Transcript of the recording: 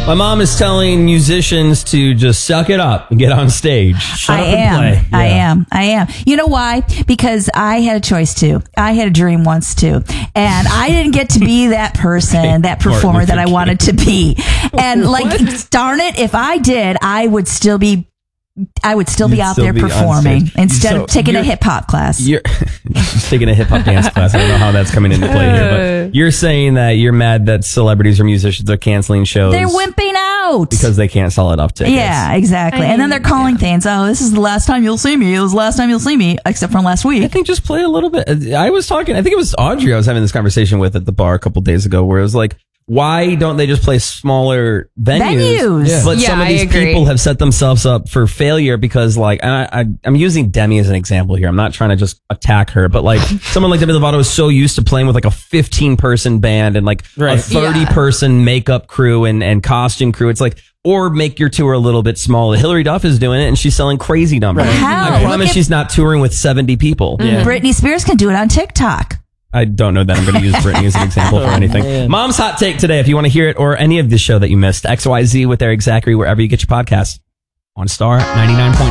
My mom is telling musicians to just suck it up and get on stage. Shut up and play. I am. You know why? Because I had a choice too. I had a dream once too. And I didn't get to be that person, that performer that I wanted to be. And darn it, if I did, I would still be out there performing instead of taking a hip hop class. You're just taking a hip hop dance class. I don't know how that's coming into play here, but you're saying that you're mad that celebrities or musicians are canceling shows. They're wimping out because they can't sell enough tickets. Yeah, exactly. And then they're calling things. Oh, this is the last time you'll see me. It was the last time you'll see me, except from last week. I think just play a little bit. I think it was Audrey I was having this conversation with at the bar a couple days ago, where it was like, why don't they just play smaller venues? Yeah. But some of these people have set themselves up for failure because, I'm using Demi as an example here. I'm not trying to just attack her, but someone like Demi Lovato is so used to playing with a 15-person band and a 30-person makeup crew and costume crew. It's or make your tour a little bit smaller. Hillary Duff is doing it and she's selling crazy numbers. How? I promise she's not touring with 70 people. Yeah. Britney Spears can do it on TikTok. I don't know that I'm going to use Britney as an example for anything. Man. Mom's Hot Take today, if you want to hear it or any of the show that you missed. XYZ with Eric Zachary, wherever you get your podcast. On Star 99.9.